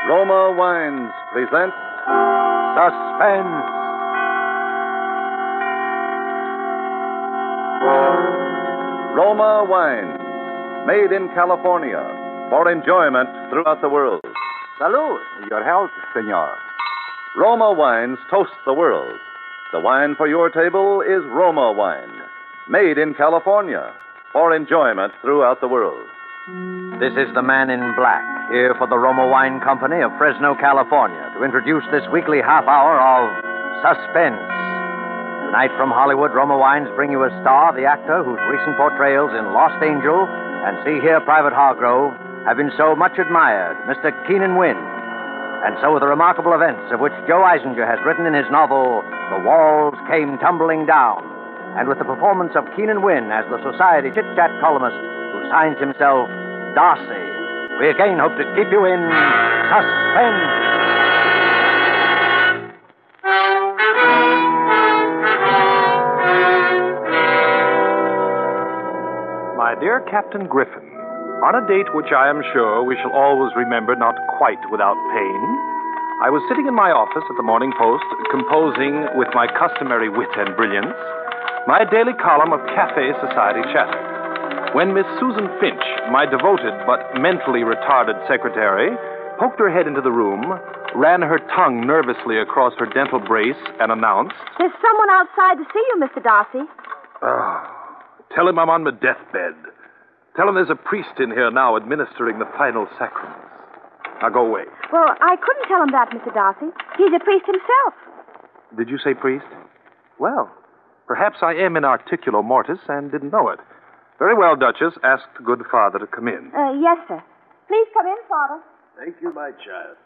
Roma Wines present Suspense. Roma Wines, made in California for enjoyment throughout the world. Salud. Your health, senor. Roma Wines toast the world. The wine for your table is Roma Wine, made in California for enjoyment throughout the world. This is the Man in Black, here for the Roma Wine Company of Fresno, California, to introduce this weekly half hour of Suspense. Tonight from Hollywood, Roma Wines bring you a star, the actor whose recent portrayals in Lost Angel and See Here, Private Hargrove have been so much admired, Mr. Keenan Wynn. And so with the remarkable events of which Joe Eisinger has written in his novel, The Walls Came Tumbling Down, and with the performance of Keenan Wynn as the Society chit-chat columnist who signs himself Darcy, we again hope to keep you in suspense. My dear Captain Griffin, on a date which I am sure we shall always remember not quite without pain, I was sitting in my office at the Morning Post, composing, with my customary wit and brilliance, my daily column of Cafe Society chatter, when Miss Susan Finch, my devoted but mentally retarded secretary, poked her head into the room, ran her tongue nervously across her dental brace, and announced, "There's someone outside to see you, Mr. Darcy." Tell him I'm on my deathbed. Tell him there's a priest in here now administering the final sacraments. Now go away. Well, I couldn't tell him that, Mr. Darcy. He's a priest himself. Did you say priest? Well, perhaps I am in articulo mortis and didn't know it. Very well, Duchess. Ask the good father to come in. Yes, sir. Please come in, Father. Thank you, my child.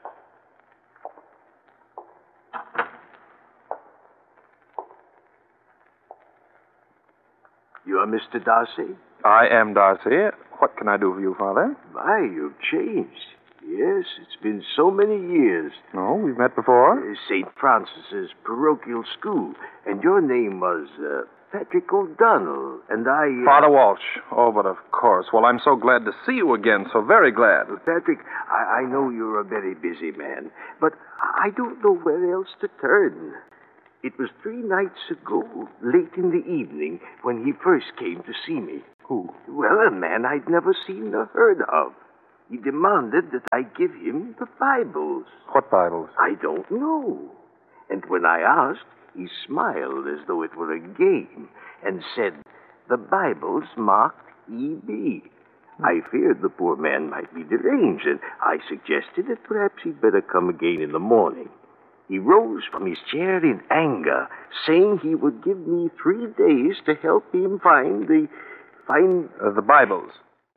You are Mr. Darcy? I am Darcy. What can I do for you, Father? My, you've changed. Yes, it's been so many years. No, we've met before. St. Francis's parochial school. And your name was Patrick O'Donnell. And I... Father Walsh. Oh, but of course. Well, I'm so glad to see you again. So very glad. Patrick, I know you're a very busy man. But I don't know where else to turn. It was 3 nights ago, late in the evening, when he first came to see me. Who? Well, a man I'd never seen or heard of. He demanded that I give him the Bibles. What Bibles? I don't know. And when I asked, he smiled as though it were a game and said, the Bibles marked E.B. I feared the poor man might be deranged, and I suggested that perhaps he'd better come again in the morning. He rose from his chair in anger, saying he would give me 3 days to help him find the Bibles.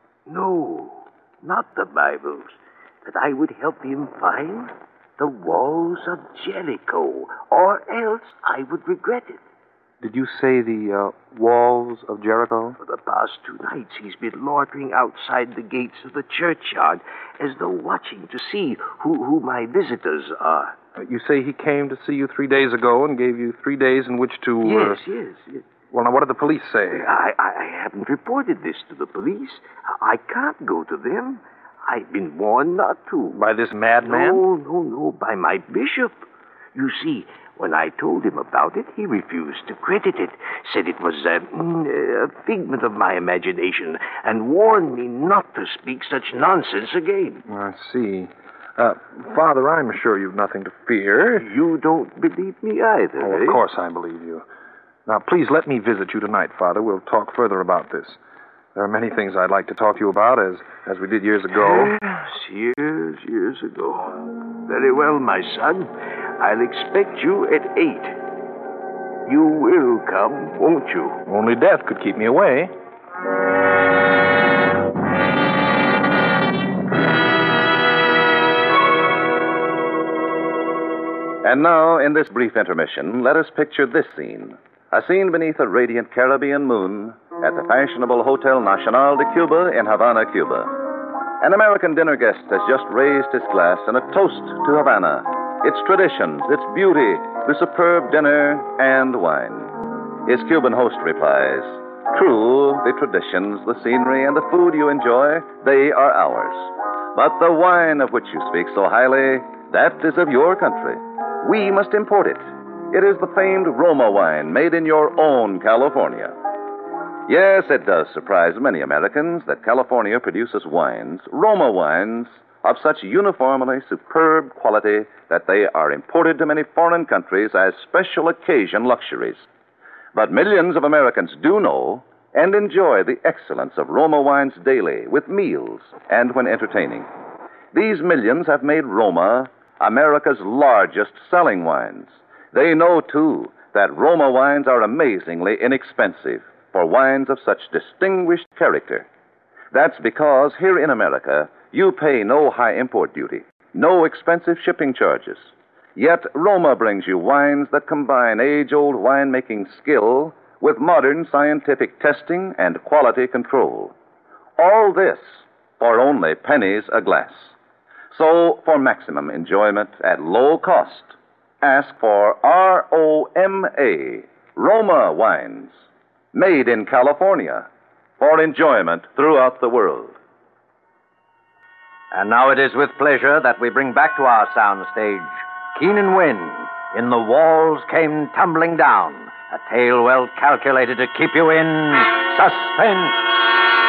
No, not the Bibles. That I would help him find the walls of Jericho, or else I would regret it. Did you say the walls of Jericho? For the past 2 nights, he's been loitering outside the gates of the churchyard, as though watching to see who my visitors are. You say he came to see you 3 days ago and gave you 3 days in which to... Yes. Well, now, what did the police say? I haven't reported this to the police. I can't go to them. I've been warned not to. By this madman? No, by my bishop. You see, when I told him about it, he refused to credit it, said it was a figment of my imagination, and warned me not to speak such nonsense again. I see. Father, I'm sure you've nothing to fear. You don't believe me either, Oh, of course I believe you. Now, please let me visit you tonight, Father. We'll talk further about this. There are many things I'd like to talk to you about, as we did years ago. Yes, years ago. Very well, my son. I'll expect you at 8. You will come, won't you? Only death could keep me away. And now, in this brief intermission, let us picture this scene. A scene beneath a radiant Caribbean moon at the fashionable Hotel Nacional de Cuba in Havana, Cuba. An American dinner guest has just raised his glass in a toast to Havana, its traditions, its beauty, the superb dinner and wine. His Cuban host replies, "True, the traditions, the scenery, and the food you enjoy, they are ours. But the wine of which you speak so highly, that is of your country. We must import it. It is the famed Roma wine made in your own California. Yes, it does surprise many Americans that California produces wines, Roma wines, of such uniformly superb quality that they are imported to many foreign countries as special occasion luxuries. But millions of Americans do know and enjoy the excellence of Roma wines daily with meals and when entertaining. These millions have made Roma America's largest selling wines. They know, too, that Roma wines are amazingly inexpensive for wines of such distinguished character. That's because here in America, you pay no high import duty, no expensive shipping charges. Yet Roma brings you wines that combine age-old winemaking skill with modern scientific testing and quality control. All this for only pennies a glass. So, for maximum enjoyment at low cost, ask for ROMA, Roma wines, made in California, for enjoyment throughout the world. And now it is with pleasure that we bring back to our soundstage Keenan Wynn in The Walls Came Tumbling Down, a tale well calculated to keep you in suspense.